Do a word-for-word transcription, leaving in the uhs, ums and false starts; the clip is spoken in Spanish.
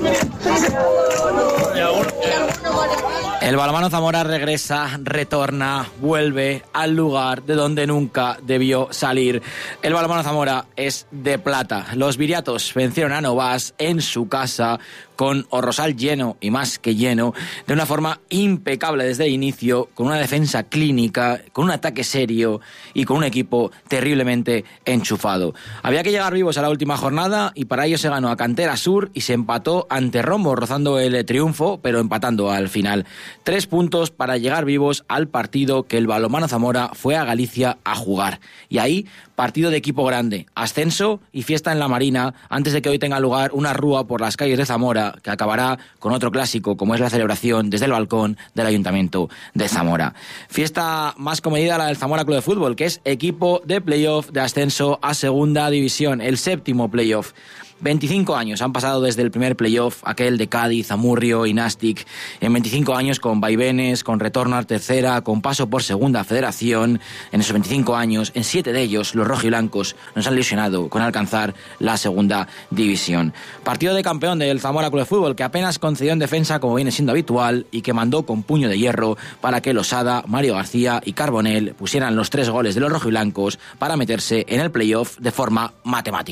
El balonmano Zamora regresa, retorna, vuelve al lugar de donde nunca debió salir. El balonmano Zamora es de plata. Los viriatos vencieron a Novas en su casa con Orrosal lleno y más que lleno, de una forma impecable desde el inicio, con una defensa clínica, con un ataque serio y con un equipo terriblemente enchufado. Había que llegar vivos a la última jornada y para ello se ganó a Cantera Sur y se empató ante Rombo, rozando el triunfo, pero empatando al final. Tres puntos para llegar vivos al partido que el balonmano Zamora fue a Galicia a jugar. Y ahí, partido de equipo grande, ascenso y fiesta en la Marina, antes de que hoy tenga lugar una rúa por las calles de Zamora, que acabará con otro clásico, como es la celebración desde el balcón del Ayuntamiento de Zamora. Fiesta más comedida la del Zamora Club de Fútbol, que es equipo de playoff de ascenso a Segunda División, el séptimo playoff. veinticinco años han pasado desde el primer playoff, aquel de Cádiz, Amurrio y Nastic. En veinticinco años con vaivenes, con retorno a tercera, con paso por segunda federación. En esos veinticinco años, en siete de ellos, los rojiblancos nos han ilusionado con alcanzar la segunda división. Partido de campeón del Zamora Club de Fútbol, que apenas concedió en defensa como viene siendo habitual y que mandó con puño de hierro para que Losada, Mario García y Carbonell pusieran los tres goles de los rojiblancos para meterse en el playoff de forma matemática.